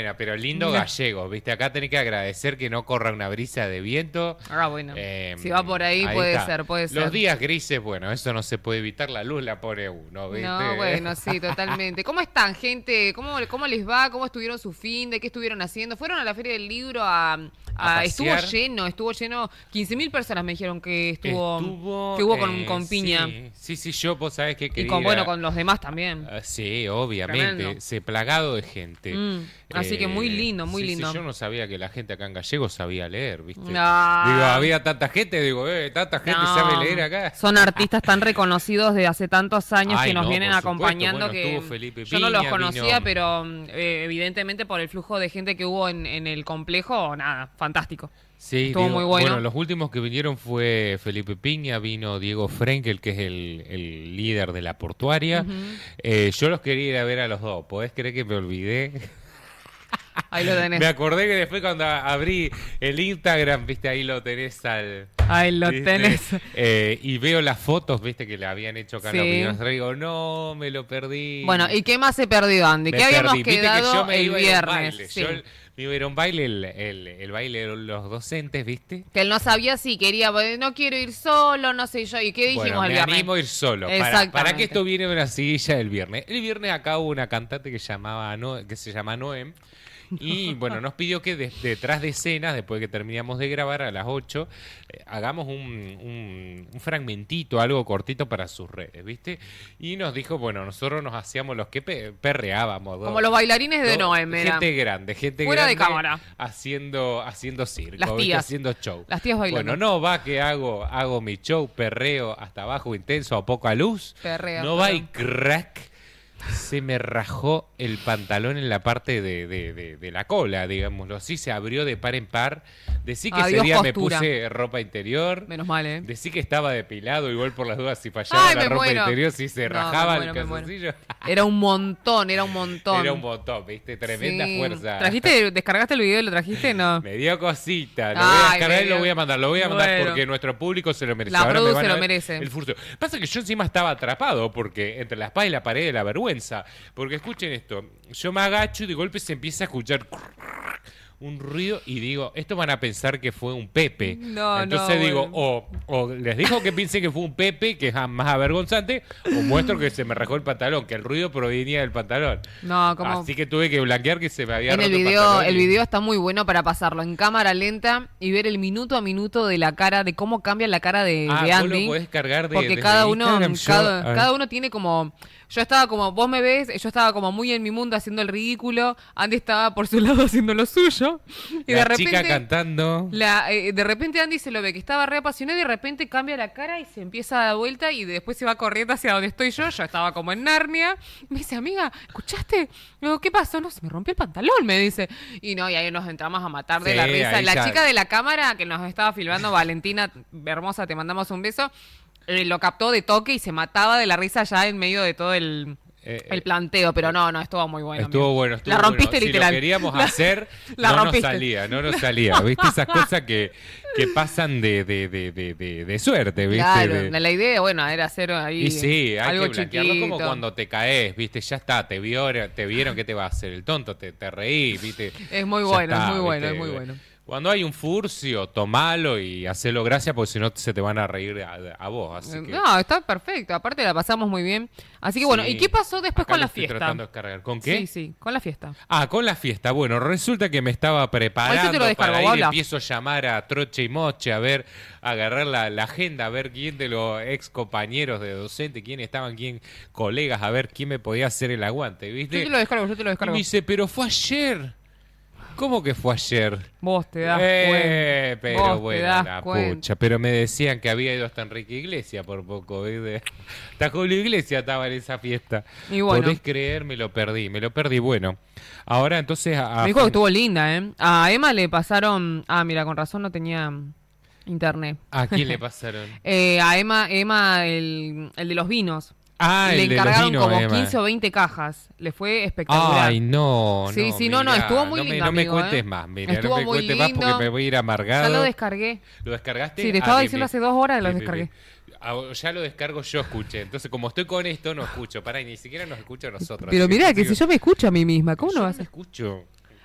buena, pero lindo gallego, ¿viste? Acá tenés que agradecer que no corra una brisa de viento. Bueno. Si va por ahí puede ser. Los días grises, bueno, eso no se puede evitar, la luz la pone uno, ¿viste? No, bueno, sí, totalmente. ¿Cómo están, gente? ¿Cómo les va? ¿Cómo estuvieron su fin? ¿De qué estuvieron haciendo? ¿Fueron a la Feria del Libro estuvo lleno, 15.000 personas me dijeron que hubo con piña. Sí, yo, vos sabés que quería... Y con los demás también. Sí, obviamente, Tremendo. se plagado de gente. Así que muy lindo, muy lindo. Sí, yo no sabía que la gente acá en Gallego sabía leer, ¿viste? No. Digo, había tanta gente, tanta gente sabe leer acá. Son artistas tan reconocidos de hace tantos años que nos vienen por acompañando. supuesto. Bueno, Que Felipe yo no los Piña, conocía, pero evidentemente por el flujo de gente que hubo en el complejo, nada, fantástico. Sí, estuvo muy bueno. Bueno, los últimos que vinieron fue Felipe Piña, vino Diego Frenkel, que es el líder de la portuaria. Yo los quería ir a ver a los dos. ¿Podés creer que me olvidé? Ahí lo tenés. Me acordé que después cuando abrí el Instagram, viste, ahí lo tenés Ahí lo tenés. Y veo las fotos, viste, que le habían hecho acá en la opinión. Digo, no, me lo perdí. Bueno, ¿y qué más se perdió, Andy? ¿Qué habíamos quedado el viernes? Yo me iba a ir a un baile, el baile de los docentes, ¿viste? Que él no sabía si quería, no quiero ir solo, no sé yo. ¿Y qué dijimos el viernes? Me animo a ir solo. Para que esto viene de una silla el viernes. El viernes acá hubo una cantante que se llama Noem. Y bueno, nos pidió que detrás de escenas, después que terminamos de grabar a las 8, hagamos un fragmentito, algo cortito para sus redes, ¿viste? Y nos dijo, bueno, nosotros nos hacíamos los que perreábamos. Como los bailarines de Noem, gente grande fuera de cámara. Haciendo circo, las tías, haciendo show. Las tías bailando. Bueno, no va que hago mi show, perreo hasta abajo, intenso, a poca luz. No va y crack. Se me rajó el pantalón en la parte de la cola, digámoslo así, se abrió de par en par. Decí que ese día postura. Me puse ropa interior. Menos mal, ¿eh? Decí que estaba depilado, igual por las dudas si fallaba la ropa interior, si se rajaba el calzoncillo. Era un montón. Era un montón, ¿viste? Tremenda fuerza. ¿Descargaste el video y lo trajiste? No. Me dio cosita. Lo voy a descargar y lo voy a mandar. Lo voy a mandar porque nuestro público se lo merece. La produ se lo merece. El furcio. Pasa que yo encima estaba atrapado porque entre la espada y la pared de la vergüenza. Porque escuchen esto. Yo me agacho y de golpe se empieza a escuchar un ruido y digo, estos van a pensar que fue un Pepe. Entonces digo, o les digo que piensen que fue un Pepe, que es más avergonzante, o muestro que se me rajó el pantalón, que el ruido provenía del pantalón. Así que tuve que blanquear que se me había roto el pantalón. El video está muy bueno para pasarlo en cámara lenta y ver el minuto a minuto de la cara, de cómo cambia la cara de Andy. Vos lo podés cargar porque cada uno tiene como... Yo estaba como, vos me ves, yo estaba como muy en mi mundo haciendo el ridículo, Andy estaba por su lado haciendo lo suyo. Y de repente, chica cantando. De repente Andy se lo ve que estaba re apasionado y de repente cambia la cara y se empieza a dar vuelta y después se va corriendo hacia donde estoy yo estaba como en Narnia. Me dice, amiga, ¿escuchaste? Digo, ¿qué pasó? No, se me rompió el pantalón, me dice. Y ahí nos entramos a matar de la risa. La chica de la cámara que nos estaba filmando, Valentina, hermosa, te mandamos un beso. Lo captó de toque y se mataba de la risa ya en medio de todo el planteo, pero no, estuvo muy bueno. Estuvo bueno. La rompiste literal. Si lo queríamos hacer, no nos salía. ¿Viste? Esas cosas que pasan de suerte, ¿viste? Claro, la idea, bueno, era hacer ahí y sí, hay algo que blanquearlo chiquito. como cuando te caes, ¿viste? Ya está, te vieron, ¿qué te va a hacer? El tonto, te reí, ¿viste? Es muy bueno, es muy bueno. Cuando hay un furcio, tomalo y hacelo gracia porque si no se te van a reír a vos. Así que... No, está perfecto. Aparte la pasamos muy bien. Así que bueno, ¿y qué pasó después con la fiesta? Tratando de descargar. ¿Con qué? Sí, con la fiesta. Con la fiesta. Bueno, resulta que me estaba preparando para ir. Empiezo a llamar a Troche y Moche a ver, a agarrar la agenda, a ver quién de los ex compañeros de docente, quién estaban, quién colegas, a ver quién me podía hacer el aguante, ¿viste? Yo te lo descargo. Y me dice, pero fue ayer. ¿Cómo que fue ayer? Vos te das cuenta. Pero bueno, la pucha. Pero me decían que había ido hasta Enrique Iglesias por poco, ¿viste? Hasta Julio Iglesias estaba en esa fiesta. Y bueno. ¿Podés creer? Me lo perdí. Bueno, ahora entonces... Me dijo que estuvo linda, ¿eh? A Emma le pasaron... mira, con razón no tenía internet. ¿A quién le pasaron? A Emma el de los vinos. Le encargaron vino, como Emma. 15 o 20 cajas. Le fue espectacular. Ay, no. Sí, no, mirá, estuvo muy lindo, No me amigo, cuentes más, mira, estuvo no me muy cuentes lindo. más porque me voy a ir amargado. Ya lo descargué. ¿Lo descargaste? Sí, te estaba diciendo hace 2 horas que lo descargué. Ya lo descargo, yo escuché. Entonces, como estoy con esto, no escucho. Pará, y ni siquiera nos escucho a nosotros. Pero mirá, que si yo me escucho a mí misma, ¿cómo no vas a...? escucho.